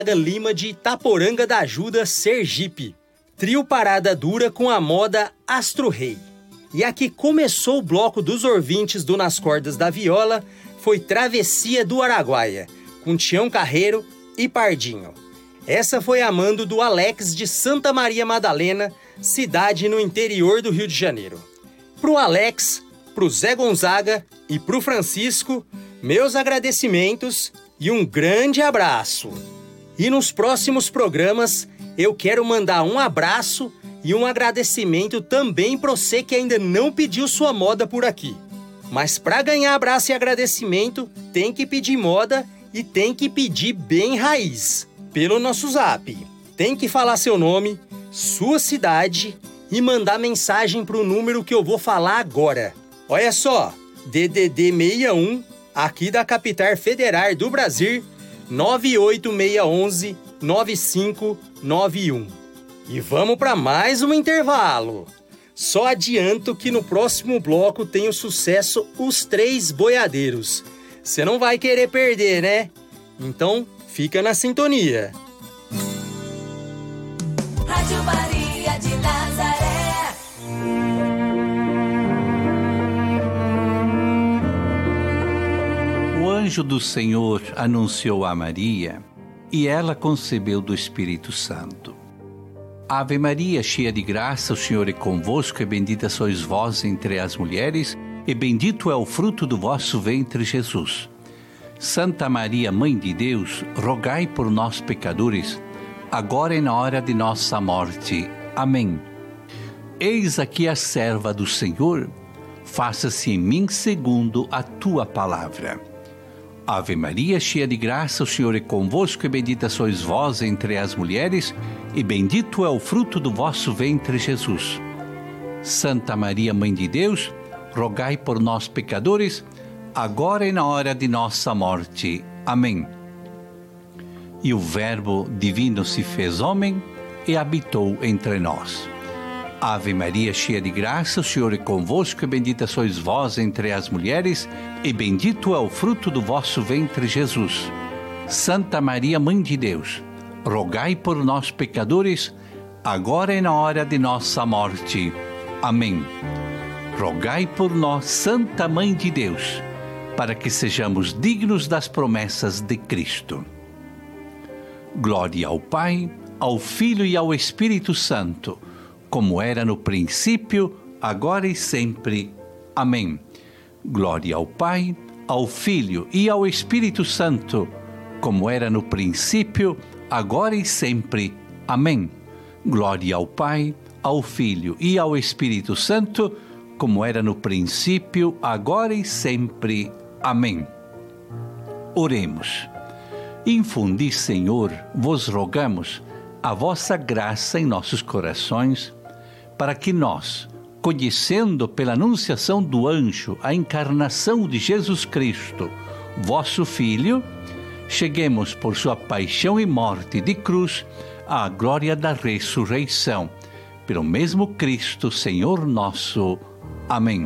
Lima de Itaporanga da Ajuda, Sergipe. Trio Parada Dura com a moda Astro Rei. E a que começou o bloco dos ouvintes do Nas Cordas da Viola foi Travessia do Araguaia, com Tião Carreiro e Pardinho. Essa foi a mando do Alex de Santa Maria Madalena, cidade no interior do Rio de Janeiro. Pro Alex, pro Zé Gonzaga e pro Francisco, meus agradecimentos e um grande abraço. E nos próximos programas eu quero mandar um abraço e um agradecimento também para você que ainda não pediu sua moda por aqui. Mas para ganhar abraço e agradecimento, tem que pedir moda e tem que pedir bem raiz. Pelo nosso zap. Tem que falar seu nome, sua cidade e mandar mensagem para o número que eu vou falar agora. Olha só, DDD 61, aqui da Capital Federal do Brasil, 98611 9591. E vamos para mais um intervalo. Só adianto que no próximo bloco tem o sucesso Os Três Boiadeiros. Você não vai querer perder, né? Então, fica na sintonia. Rádio Maria de Nazaré. O anjo do Senhor anunciou a Maria, e ela concebeu do Espírito Santo. Ave Maria, cheia de graça, o Senhor é convosco, e bendita sois vós entre as mulheres, e bendito é o fruto do vosso ventre, Jesus. Santa Maria, Mãe de Deus, rogai por nós, pecadores, agora e na hora de nossa morte. Amém. Eis aqui a serva do Senhor, faça-se em mim segundo a tua palavra. Ave Maria, cheia de graça, o Senhor é convosco, e bendita sois vós entre as mulheres, e bendito é o fruto do vosso ventre, Jesus. Santa Maria, Mãe de Deus, rogai por nós, pecadores, agora e na hora de nossa morte. Amém. E o Verbo divino se fez homem e habitou entre nós. Ave Maria, cheia de graça, o Senhor é convosco, e bendita sois vós entre as mulheres, e bendito é o fruto do vosso ventre, Jesus. Santa Maria, Mãe de Deus, rogai por nós, pecadores, agora e na hora de nossa morte. Amém. Rogai por nós, Santa Mãe de Deus, para que sejamos dignos das promessas de Cristo. Glória ao Pai, ao Filho e ao Espírito Santo, como era no princípio, agora e sempre. Amém. Glória ao Pai, ao Filho e ao Espírito Santo, como era no princípio, agora e sempre. Amém. Glória ao Pai, ao Filho e ao Espírito Santo, como era no princípio, agora e sempre. Amém. Oremos. Infundi, Senhor, vos rogamos, a vossa graça em nossos corações, para que nós, conhecendo pela anunciação do anjo a encarnação de Jesus Cristo, vosso Filho, cheguemos por sua paixão e morte de cruz à glória da ressurreição. Pelo mesmo Cristo, Senhor nosso. Amém.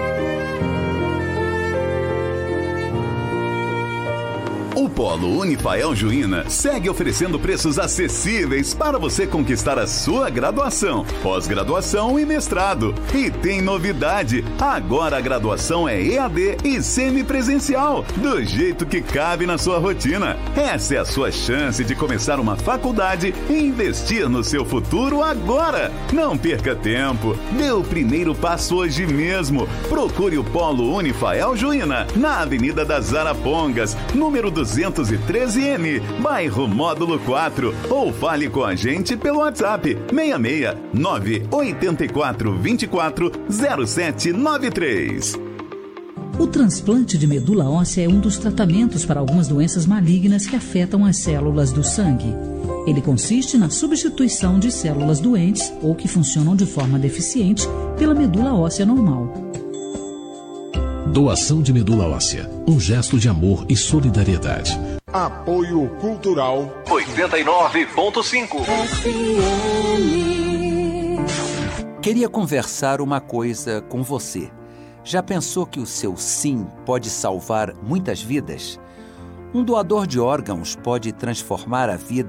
O Polo Unifael Juína segue oferecendo preços acessíveis para você conquistar a sua graduação, pós-graduação e mestrado. E tem novidade, agora a graduação é EAD e semipresencial, do jeito que cabe na sua rotina. Essa é a sua chance de começar uma faculdade e investir no seu futuro agora. Não perca tempo, dê o primeiro passo hoje mesmo. Procure o Polo Unifael Juína, na Avenida das Arapongas, número 213M, bairro Módulo 4, ou fale com a gente pelo WhatsApp 66 984 24 0793. O transplante de medula óssea é um dos tratamentos para algumas doenças malignas que afetam as células do sangue. Ele consiste na substituição de células doentes ou que funcionam de forma deficiente pela medula óssea normal. Doação de medula óssea, um gesto de amor e solidariedade. Apoio Cultural 89.5. Queria conversar uma coisa com você. Já pensou que o seu sim pode salvar muitas vidas? Um doador de órgãos pode transformar a vida